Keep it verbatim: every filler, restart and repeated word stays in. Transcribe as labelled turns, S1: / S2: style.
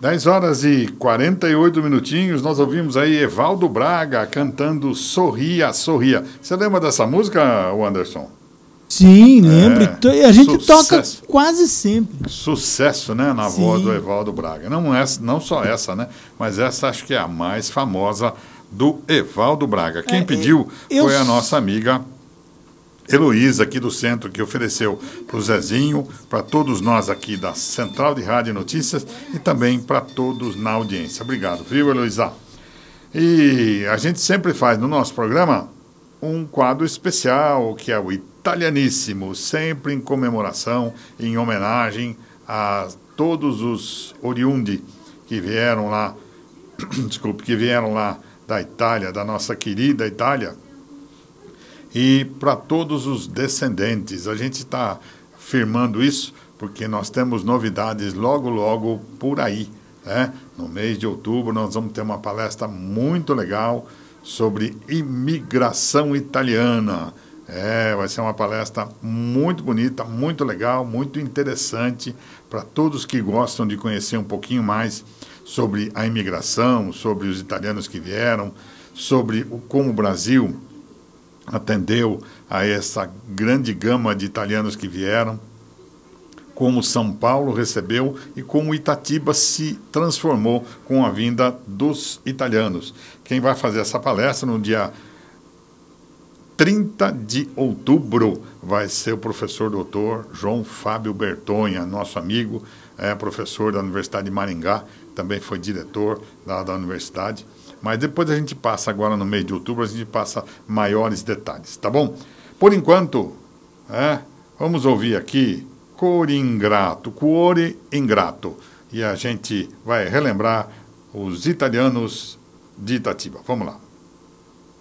S1: dez horas e quarenta e oito minutinhos, nós ouvimos aí Evaldo Braga cantando Sorria, Sorria. Você lembra dessa música, Anderson?
S2: Sim, lembro. É, a gente
S1: sucesso.
S2: toca quase sempre.
S1: Sucesso, né, na
S2: Sim.
S1: voz do Evaldo Braga. Não, é, não só essa, né, mas essa acho que é a mais famosa do Evaldo Braga. Quem
S2: é,
S1: pediu
S2: eu...
S1: foi a nossa amiga Heloísa, aqui do centro, que ofereceu para o Zezinho, para todos nós aqui da Central de Rádio e Notícias e também para todos na audiência. Obrigado, viu, Heloísa? E a gente sempre faz no nosso programa um quadro especial, que é o Italianíssimo, sempre em comemoração, em homenagem a todos os oriundi que vieram lá, desculpe, que vieram lá da Itália, da nossa querida Itália. E para todos os descendentes, a gente está firmando isso porque nós temos novidades logo, logo por aí, né? No mês de outubro nós vamos ter uma palestra muito legal sobre imigração italiana. É, vai ser uma palestra muito bonita, muito legal, muito interessante para todos que gostam de conhecer um pouquinho mais sobre a imigração, sobre os italianos que vieram, sobre o, como o Brasil atendeu a essa grande gama de italianos que vieram, como São Paulo recebeu e como Itatiba se transformou com a vinda dos italianos. Quem vai fazer essa palestra no dia trinta de outubro vai ser o professor doutor João Fábio Bertonha, nosso amigo, é professor da Universidade de Maringá, também foi diretor lá da universidade. Mas depois a gente passa agora no mês de outubro, a gente passa maiores detalhes, tá bom? Por enquanto, é, vamos ouvir aqui Cuore Ingrato, Cuore Ingrato. E a gente vai relembrar os italianos de Itatiba. Vamos lá.